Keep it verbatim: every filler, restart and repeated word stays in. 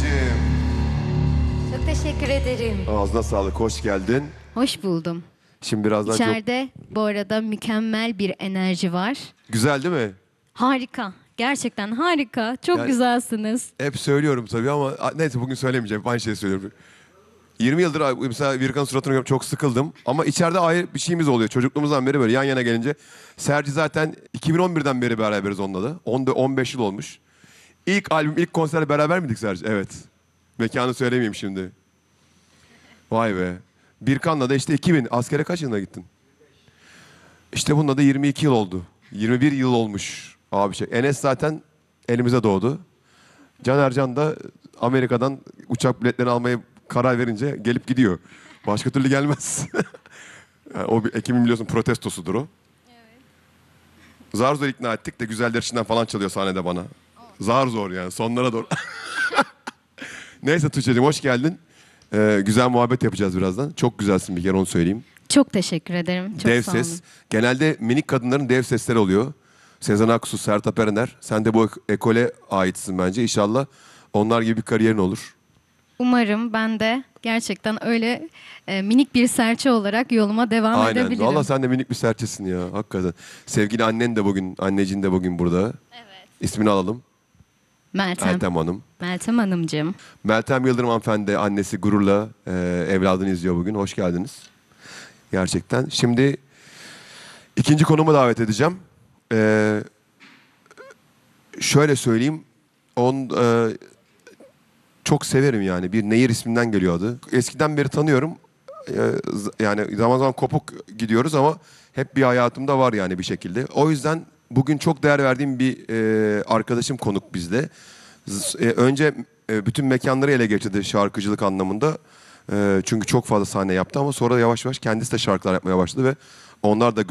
anneciğim. Çok teşekkür ederim. Ağzına sağlık, hoş geldin. Hoş buldum. Şimdi birazdan çok... İçeride bu arada mükemmel bir enerji var. Güzel değil mi? Harika. Gerçekten harika. Çok Yani- güzelsiniz. Hep söylüyorum tabii ama a, neyse bugün söylemeyeceğim. Aynı şeyi söylüyorum. yirmi yıldır abi, mesela Virkan'ın suratını görüyorum, çok sıkıldım. Ama içeride ayrı bir şeyimiz oluyor. Çocukluğumuzdan beri böyle yan yana gelince. Serci zaten iki bin on birden beri beraberiz onunla da. on beş yıl olmuş. İlk albüm, ilk konserle beraber miydik Serci? Evet. Mekanı söylemeyeyim şimdi. Vay be. Birkan'la da işte iki bin. Askere kaç yılına gittin? İşte bununla da yirmi iki yıl oldu. yirmi bir yıl olmuş abi şey. Enes zaten elimize doğdu. Can Ercan da Amerika'dan uçak biletlerini almaya karar verince gelip gidiyor. Başka türlü gelmez. Yani o bir Ekim'in biliyorsun protestosudur o. Evet. Zar zor ikna ettik de güzeller içinden falan çalıyor sahnede bana. Zar zor yani sonlara doğru. Neyse Tuğçe'cim hoş geldin. Ee, güzel muhabbet yapacağız birazdan. Çok güzelsin bir kere onu söyleyeyim. Çok teşekkür ederim. Çok Dev sağ olun. ses. Genelde minik kadınların dev sesleri oluyor. Sezen Aksu, Sertab Erener. Sen de bu ek- ekole aitsin bence. İnşallah onlar gibi bir kariyerin olur. Umarım ben de gerçekten öyle e, minik bir serçe olarak yoluma devam Aynen. edebilirim. Valla sen de minik bir serçesin ya. Hakikaten. Sevgili annen de bugün, annecin de bugün burada. Evet. İsmini alalım. Meltem. Meltem Hanım. Meltem Hanımcığım. Meltem Yıldırım hanımefendi, annesi gururla e, evladını izliyor bugün. Hoş geldiniz. Gerçekten. Şimdi ikinci konumu davet edeceğim. Ee, şöyle söyleyeyim. On, e, çok severim yani. Bir Nehir isminden geliyor adı. Eskiden beri tanıyorum. Ee, z- yani zaman zaman kopuk gidiyoruz ama hep bir hayatımda var yani bir şekilde. O yüzden bugün çok değer verdiğim bir e, arkadaşım konuk bizde. Z- e, önce e, bütün mekanları ele geçirdi şarkıcılık anlamında. E, çünkü çok fazla sahne yaptı ama sonra yavaş yavaş kendisi de şarkılar yapmaya başladı ve onlar da